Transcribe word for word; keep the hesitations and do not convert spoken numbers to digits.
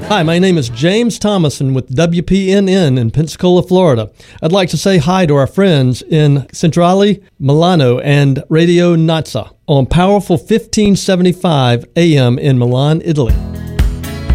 Hi, my name is James Thomason with W P N N in Pensacola, Florida. I'd like to say hi to our friends in Centrale, Milano, and Radio Nazza on Powerful fifteen seventy-five A M in Milan, Italy.